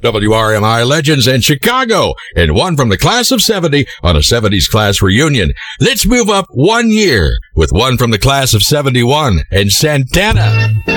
WRMI legends in Chicago, and one from the class of 70 on a 70s class reunion. Let's move up 1 year with one from the class of 71 and Santana.